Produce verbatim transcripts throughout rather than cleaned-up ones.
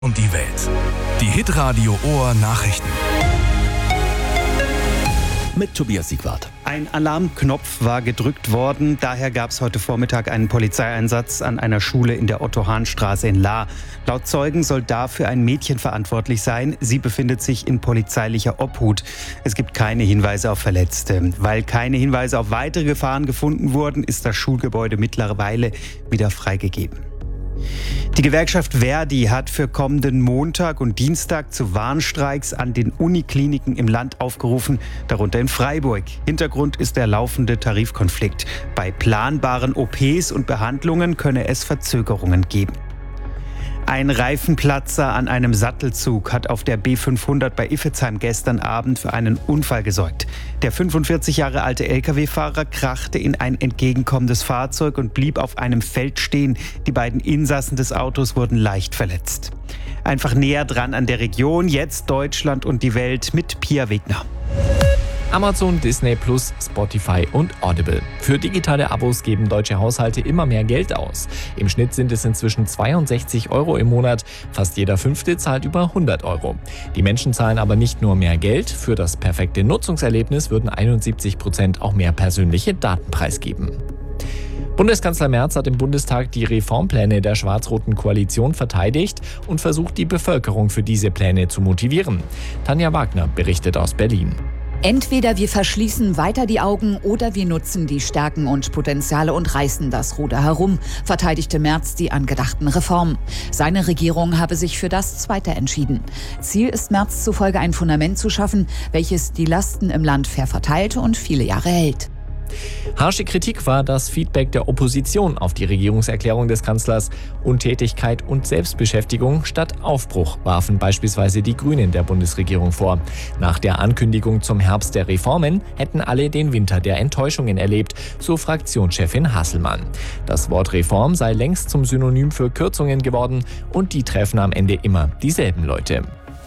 Und die Welt. Die Hitradio Ohr Nachrichten. Mit Tobias Siegwart. Ein Alarmknopf war gedrückt worden. Daher gab es heute Vormittag einen Polizeieinsatz an einer Schule in der Otto-Hahn-Straße in Lahr. Laut Zeugen soll dafür ein Mädchen verantwortlich sein. Sie befindet sich in polizeilicher Obhut. Es gibt keine Hinweise auf Verletzte. Weil keine Hinweise auf weitere Gefahren gefunden wurden, ist das Schulgebäude mittlerweile wieder freigegeben. Die Gewerkschaft Verdi hat für kommenden Montag und Dienstag zu Warnstreiks an den Unikliniken im Land aufgerufen, darunter in Freiburg. Hintergrund ist der laufende Tarifkonflikt. Bei planbaren O Ps und Behandlungen könne es Verzögerungen geben. Ein Reifenplatzer an einem Sattelzug hat auf der B fünfhundert bei Iffezheim gestern Abend für einen Unfall gesorgt. Der fünfundvierzig Jahre alte L K W-Fahrer krachte in ein entgegenkommendes Fahrzeug und blieb auf einem Feld stehen. Die beiden Insassen des Autos wurden leicht verletzt. Einfach näher dran an der Region, jetzt Deutschland und die Welt mit Pia Wegner. Amazon, Disney Plus, Spotify und Audible. Für digitale Abos geben deutsche Haushalte immer mehr Geld aus. Im Schnitt sind es inzwischen zweiundsechzig Euro im Monat. Fast jeder Fünfte zahlt über hundert Euro. Die Menschen zahlen aber nicht nur mehr Geld. Für das perfekte Nutzungserlebnis würden einundsiebzig Prozent auch mehr persönliche Daten preisgeben. Bundeskanzler Merz hat im Bundestag die Reformpläne der schwarz-roten Koalition verteidigt und versucht, die Bevölkerung für diese Pläne zu motivieren. Tanja Wagner berichtet aus Berlin. Entweder wir verschließen weiter die Augen oder wir nutzen die Stärken und Potenziale und reißen das Ruder herum, verteidigte Merz die angedachten Reformen. Seine Regierung habe sich für das Zweite entschieden. Ziel ist Merz zufolge ein Fundament zu schaffen, welches die Lasten im Land fair verteilt und viele Jahre hält. Harsche Kritik war das Feedback der Opposition auf die Regierungserklärung des Kanzlers. Untätigkeit und Selbstbeschäftigung statt Aufbruch warfen beispielsweise die Grünen der Bundesregierung vor. Nach der Ankündigung zum Herbst der Reformen hätten alle den Winter der Enttäuschungen erlebt, so Fraktionschefin Hasselmann. Das Wort Reform sei längst zum Synonym für Kürzungen geworden und die treffen am Ende immer dieselben Leute.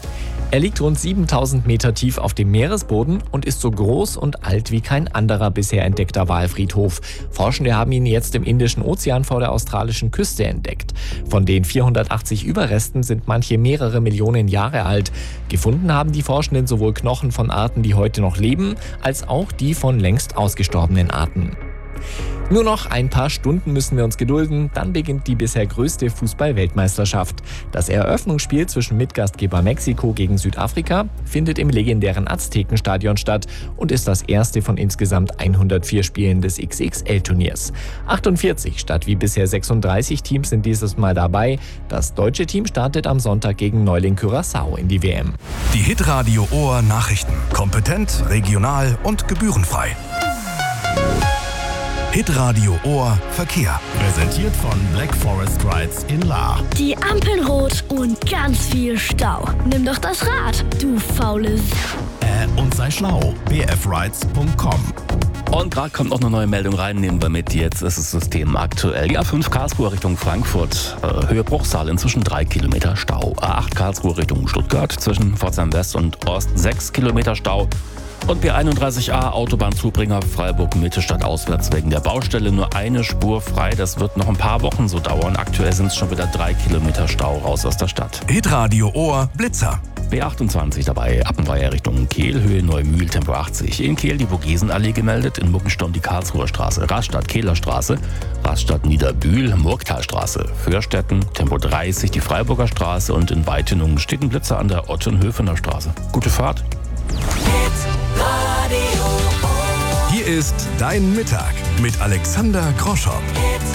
Er liegt rund siebentausend Meter tief auf dem Meeresboden und ist so groß und alt wie kein anderer bisher entdeckter Walfriedhof. Forschende haben ihn jetzt im Indischen Ozean vor der australischen Küste entdeckt. Von den vierhundertachtzig Überresten sind manche mehrere Millionen Jahre alt. Gefunden haben die Forschenden sowohl Knochen von Arten, die heute noch leben, als auch die von längst ausgestorbenen Arten. Nur noch ein paar Stunden müssen wir uns gedulden, dann beginnt die bisher größte Fußball-Weltmeisterschaft. Das Eröffnungsspiel zwischen Mitgastgeber Mexiko gegen Südafrika findet im legendären Aztekenstadion statt und ist das erste von insgesamt hundertvier Spielen des X X L-Turniers. achtundvierzig statt wie bisher sechsunddreißig Teams sind dieses Mal dabei. Das deutsche Team startet am Sonntag gegen Neuling Curaçao in die W M. Die Hitradio Ohr Nachrichten. Kompetent, regional und gebührenfrei. Hitradio Ohr Verkehr. Präsentiert von Black Forest Rides in Lahr. Die Ampeln rot und ganz viel Stau. Nimm doch das Rad, du faules. Äh, und sei schlau. b f rides punkt com. Und gerade kommt noch eine neue Meldung rein, nehmen wir mit. Jetzt ist das System aktuell. Die A fünf Karlsruhe Richtung Frankfurt, äh, Höhe Bruchsal, inzwischen drei Kilometer Stau. A acht Karlsruhe Richtung Stuttgart, zwischen Pforzheim West und Ost sechs Kilometer Stau. Und B einunddreißig a Autobahnzubringer Freiburg-Mitte stadtauswärts wegen der Baustelle nur eine Spur frei. Das wird noch ein paar Wochen so dauern. Aktuell sind es schon wieder drei Kilometer Stau raus aus der Stadt. Hitradio Ohr Blitzer. B achtundzwanzig dabei, Appenweier Richtung Kehl, Höhe Neumühl, Tempo achtzig. In Kehl die Vogesenallee gemeldet, in Muggensturm die Karlsruher Straße, Rastatt Kehler Straße, Rastatt Niederbühl, Murgtalstraße, Förstetten, Tempo dreißig, die Freiburger Straße und in Weitenungen steht ein Blitzer an der Ottenhöfener Straße. Gute Fahrt. Hier ist Dein Mittag mit Alexander Groschow.